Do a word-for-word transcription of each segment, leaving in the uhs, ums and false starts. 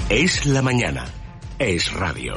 Es la mañana. Es radio.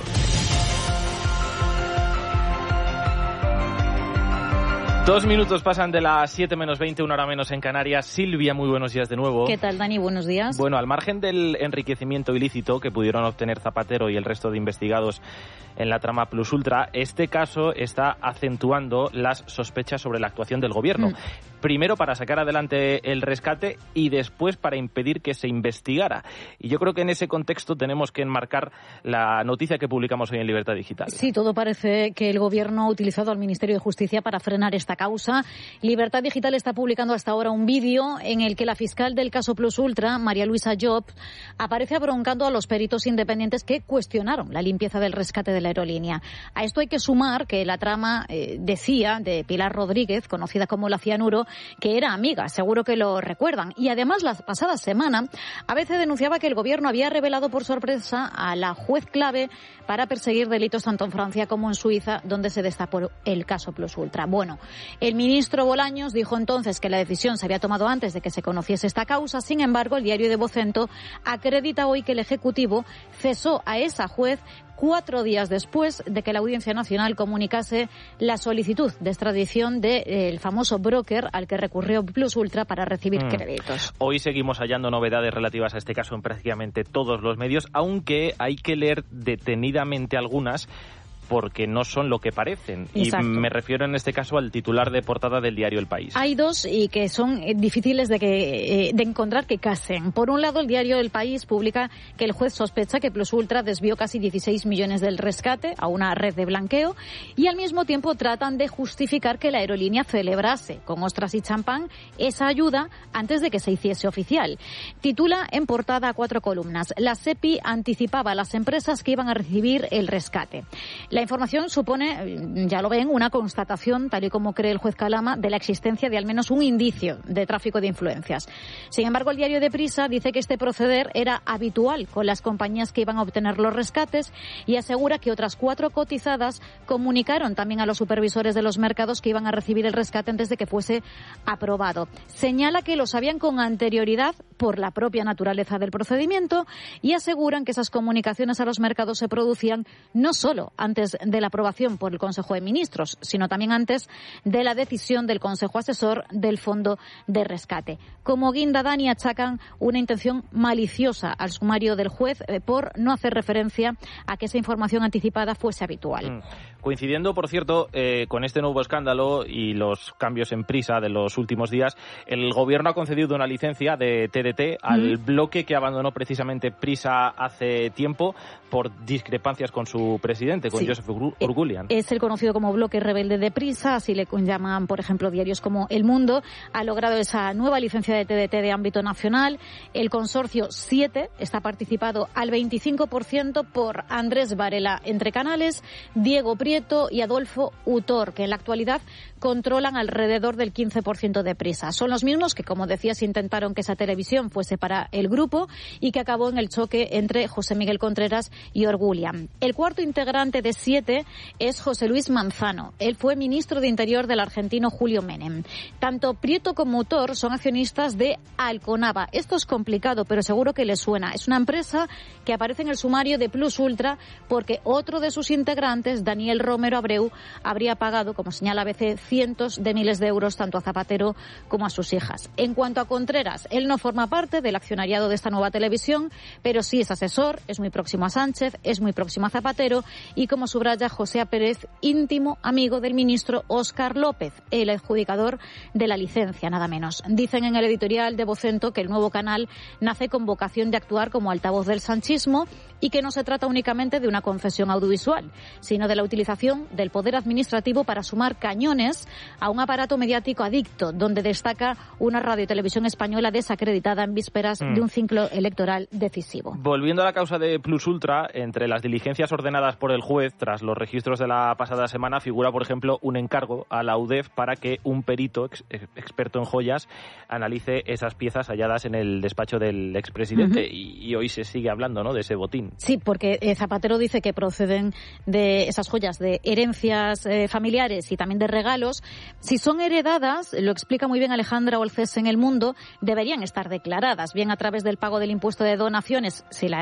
Dos minutos pasan de las siete menos veinte, una hora menos en Canarias. Silvia, muy buenos días de nuevo. ¿Qué tal, Dani? Buenos días. Bueno, al margen del enriquecimiento ilícito que pudieron obtener Zapatero y el resto de investigados en la trama Plus Ultra, este caso está acentuando las sospechas sobre la actuación del gobierno. Mm. Primero para sacar adelante el rescate y después para impedir que se investigara. Y yo creo que en ese contexto tenemos que enmarcar la noticia que publicamos hoy en Libertad Digital. Sí, todo parece que el gobierno ha utilizado al Ministerio de Justicia para frenar esta causa. Libertad Digital está publicando hasta ahora un vídeo en el que la fiscal del caso Plus Ultra, María Luisa Llop, aparece abroncando a los peritos independientes que cuestionaron la limpieza del rescate de la aerolínea. A esto hay que sumar que la trama eh, decía de Pilar Rodríguez, conocida como la Cianuro, que era amiga, seguro que lo recuerdan. Y además, la pasada semana, A B C denunciaba que el gobierno había revelado por sorpresa a la juez clave para perseguir delitos tanto en Francia como en Suiza, donde se destapó el caso Plus Ultra. Bueno, el ministro Bolaños dijo entonces que la decisión se había tomado antes de que se conociese esta causa. Sin embargo, el diario de Vocento acredita hoy que el Ejecutivo cesó a esa juez cuatro días después de que la Audiencia Nacional comunicase la solicitud de extradición del famoso broker al que recurrió Plus Ultra para recibir mm. créditos. Hoy seguimos hallando novedades relativas a este caso en prácticamente todos los medios, aunque hay que leer detenidamente algunas, porque no son lo que parecen. Exacto. Y me refiero en este caso al titular de portada del diario El País. Hay dos y que son difíciles de, que, de encontrar que casen. Por un lado, el diario El País publica que el juez sospecha que Plus Ultra desvió casi dieciséis millones del rescate a una red de blanqueo y al mismo tiempo tratan de justificar que la aerolínea celebrase con ostras y champán esa ayuda antes de que se hiciese oficial. Titula en portada a cuatro columnas: la SEPI anticipaba a las empresas que iban a recibir el rescate. La información supone, ya lo ven, una constatación, tal y como cree el juez Calama, de la existencia de al menos un indicio de tráfico de influencias. Sin embargo, el diario Deprisa dice que este proceder era habitual con las compañías que iban a obtener los rescates y asegura que otras cuatro cotizadas comunicaron también a los supervisores de los mercados que iban a recibir el rescate antes de que fuese aprobado. Señala que lo sabían con anterioridad por la propia naturaleza del procedimiento y aseguran que esas comunicaciones a los mercados se producían no solo antes de la aprobación por el Consejo de Ministros, sino también antes de la decisión del Consejo Asesor del Fondo de Rescate. Como guinda, Dani, achacan una intención maliciosa al sumario del juez eh, por no hacer referencia a que esa información anticipada fuese habitual. Mm. Coincidiendo, por cierto, eh, con este nuevo escándalo y los cambios en Prisa de los últimos días, el Gobierno ha concedido una licencia de T D T al mm. bloque que abandonó precisamente Prisa hace tiempo por discrepancias con su presidente, con sí. Joseph Urgulian. Es el conocido como bloque rebelde de Prisa, así le llaman, por ejemplo, diarios como El Mundo. Ha logrado esa nueva licencia de T D T de ámbito nacional. El consorcio siete está participado al veinticinco por ciento por Andrés Varela entre Canales, Diego Prieto y Adolfo Utor, que en la actualidad controlan alrededor del quince por ciento de Prisa. Son los mismos que, como decías, intentaron que esa televisión fuese para el grupo y que acabó en el choque entre José Miguel Contreras y Urgulian. El cuarto integrante de siete es José Luis Manzano. Él fue ministro de Interior del argentino Julio Menem. Tanto Prieto como Utor son accionistas de Alconava. Esto es complicado, pero seguro que les suena. Es una empresa que aparece en el sumario de Plus Ultra porque otro de sus integrantes, Daniel Romero Abreu, habría pagado, como señala A B C, cientos de miles de euros tanto a Zapatero como a sus hijas. En cuanto a Contreras, él no forma parte del accionariado de esta nueva televisión, pero sí es asesor, es muy próximo a Sánchez, es muy próximo a Zapatero y, como subraya José Pérez, íntimo amigo del ministro Óscar López, el adjudicador de la licencia, nada menos. Dicen en el editorial de Vocento que el nuevo canal nace con vocación de actuar como altavoz del sanchismo y que no se trata únicamente de una confesión audiovisual, sino de la utilización del poder administrativo para sumar cañones a un aparato mediático adicto, donde destaca una radio y televisión española desacreditada en vísperas mm. de un ciclo electoral decisivo. Volviendo a la causa de Plus Ultra, entre las diligencias ordenadas por el juez tras los registros de la pasada semana figura, por ejemplo, un encargo a la U D E F para que un perito ex, experto en joyas analice esas piezas halladas en el despacho del expresidente. Uh-huh. y, y hoy se sigue hablando, ¿no?, de ese botín. Sí, porque eh, Zapatero dice que proceden de esas joyas de herencias eh, familiares y también de regalos. Si son heredadas, lo explica muy bien Alejandra Olcés en El Mundo, deberían estar declaradas, bien a través del pago del impuesto de donaciones, si la